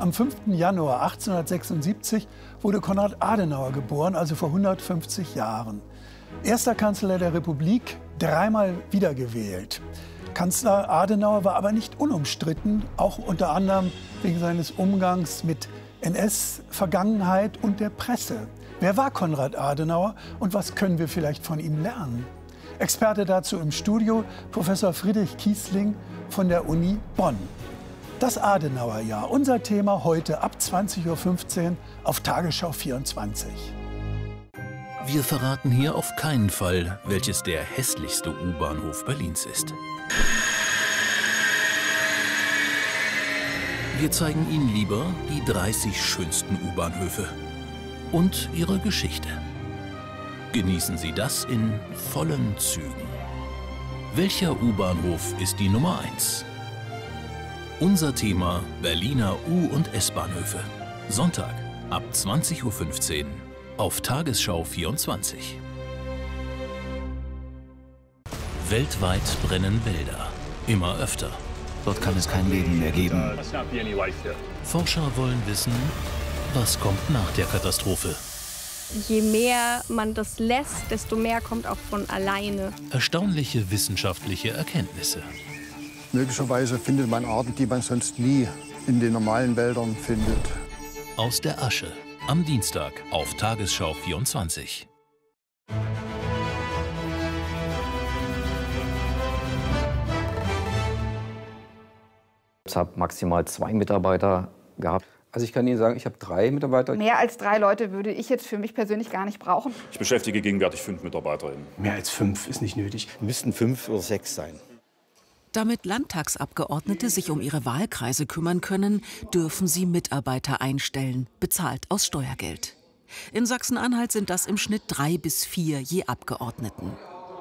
Am 5. Januar 1876 wurde Konrad Adenauer geboren, also vor 150 Jahren. Erster Kanzler der Republik, dreimal wiedergewählt. Kanzler Adenauer war aber nicht unumstritten, auch unter anderem wegen seines Umgangs mit NS-Vergangenheit und der Presse. Wer war Konrad Adenauer und was können wir vielleicht von ihm lernen? Experte dazu im Studio, Professor Friedrich Kiesling von der Uni Bonn. Das Adenauerjahr, unser Thema heute ab 20:15 Uhr auf Tagesschau 24. Wir verraten hier auf keinen Fall, welches der hässlichste U-Bahnhof Berlins ist. Wir zeigen Ihnen lieber die 30 schönsten U-Bahnhöfe und ihre Geschichte. Genießen Sie das in vollen Zügen. Welcher U-Bahnhof ist die Nummer 1? Unser Thema Berliner U- und S-Bahnhöfe. Sonntag ab 20:15 Uhr auf Tagesschau 24. Weltweit brennen Wälder. Immer öfter. Dort kann es kein Leben mehr geben. Forscher wollen wissen, was kommt nach der Katastrophe. Je mehr man das lässt, desto mehr kommt auch von alleine. Erstaunliche wissenschaftliche Erkenntnisse. Möglicherweise findet man Arten, die man sonst nie in den normalen Wäldern findet. Aus der Asche. Am Dienstag auf Tagesschau 24. Ich habe maximal 2 Mitarbeiter gehabt. Also ich kann Ihnen sagen, ich habe 3 Mitarbeiter. Mehr als 3 Leute würde ich jetzt für mich persönlich gar nicht brauchen. Ich beschäftige gegenwärtig 5 MitarbeiterInnen. Mehr als 5 ist nicht nötig. Müssten 5 oder 6 sein. Damit Landtagsabgeordnete sich um ihre Wahlkreise kümmern können, dürfen sie Mitarbeiter einstellen, bezahlt aus Steuergeld. In Sachsen-Anhalt sind das im Schnitt 3 bis 4 je Abgeordneten.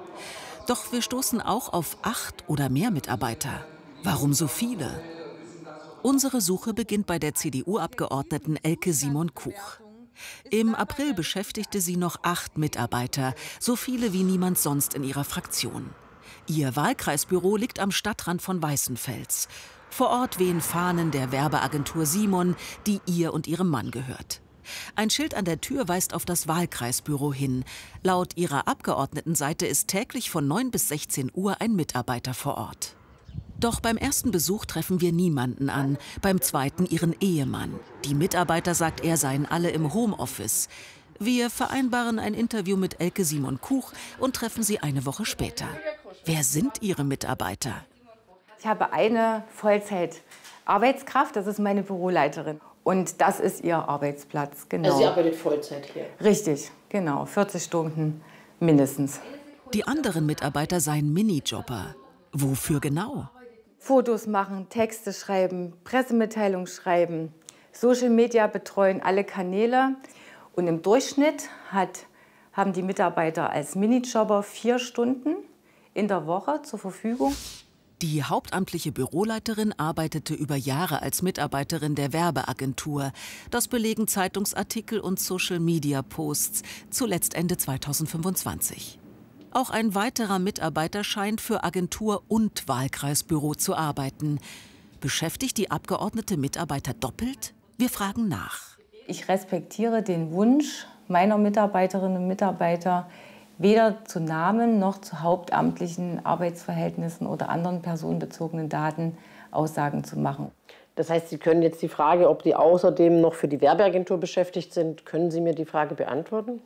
Doch wir stoßen auch auf 8 oder mehr Mitarbeiter. Warum so viele? Unsere Suche beginnt bei der CDU-Abgeordneten Elke Simon-Kuch. Im April beschäftigte sie noch 8 Mitarbeiter, so viele wie niemand sonst in ihrer Fraktion. Ihr Wahlkreisbüro liegt am Stadtrand von Weißenfels. Vor Ort wehen Fahnen der Werbeagentur Simon, die ihr und ihrem Mann gehört. Ein Schild an der Tür weist auf das Wahlkreisbüro hin. Laut ihrer Abgeordnetenseite ist täglich von 9 bis 16 Uhr ein Mitarbeiter vor Ort. Doch beim ersten Besuch treffen wir niemanden an, beim zweiten ihren Ehemann. Die Mitarbeiter, sagt er, seien alle im Homeoffice. Wir vereinbaren ein Interview mit Elke Simon-Kuch und treffen sie eine Woche später. Wer sind Ihre Mitarbeiter? Ich habe eine Vollzeit-Arbeitskraft, das ist meine Büroleiterin. Und das ist ihr Arbeitsplatz, genau. Also sie arbeitet Vollzeit hier? Richtig, genau, 40 Stunden mindestens. Die anderen Mitarbeiter seien Minijobber. Wofür genau? Fotos machen, Texte schreiben, Pressemitteilungen schreiben, Social Media betreuen, alle Kanäle. Und im Durchschnitt haben die Mitarbeiter als Minijobber 4 Stunden in der Woche zur Verfügung. Die hauptamtliche Büroleiterin arbeitete über Jahre als Mitarbeiterin der Werbeagentur. Das belegen Zeitungsartikel und Social-Media-Posts, zuletzt Ende 2025. Auch ein weiterer Mitarbeiter scheint für Agentur und Wahlkreisbüro zu arbeiten. Beschäftigt die Abgeordnete Mitarbeiter doppelt? Wir fragen nach. Ich respektiere den Wunsch meiner Mitarbeiterinnen und Mitarbeiter, weder zu Namen noch zu hauptamtlichen Arbeitsverhältnissen oder anderen personenbezogenen Daten Aussagen zu machen. Das heißt, Sie können jetzt die Frage, ob die außerdem noch für die Werbeagentur beschäftigt sind, können Sie mir die Frage beantworten?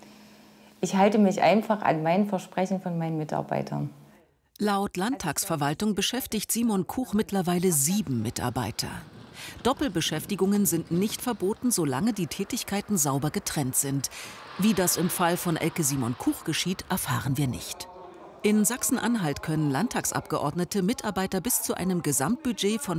Ich halte mich einfach an mein Versprechen von meinen Mitarbeitern. Laut Landtagsverwaltung beschäftigt Simon Kuch mittlerweile 7 Mitarbeiter. Doppelbeschäftigungen sind nicht verboten, solange die Tätigkeiten sauber getrennt sind. Wie das im Fall von Elke Simon-Kuch geschieht, erfahren wir nicht. In Sachsen-Anhalt können Landtagsabgeordnete Mitarbeiter bis zu einem Gesamtbudget von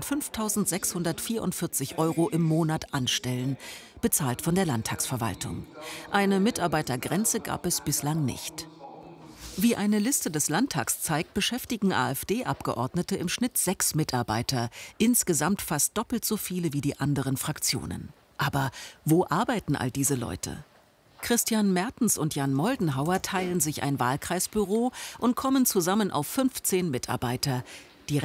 5.644 € im Monat anstellen, bezahlt von der Landtagsverwaltung. Eine Mitarbeitergrenze gab es bislang nicht. Wie eine Liste des Landtags zeigt, beschäftigen AfD-Abgeordnete im Schnitt 6 Mitarbeiter, insgesamt fast doppelt so viele wie die anderen Fraktionen. Aber wo arbeiten all diese Leute? Christian Mertens und Jan Moldenhauer teilen sich ein Wahlkreisbüro und kommen zusammen auf 15 Mitarbeiter.